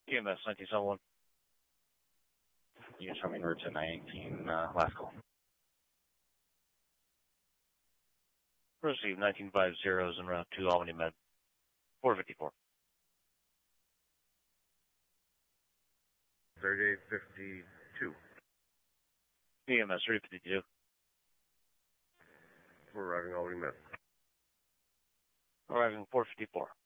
EMS 1971. Units coming route to 19, last call. Receive 1950 en route to Albany Med. 454. 3852. EMS 352. We're arriving Albany Med. Arriving 454.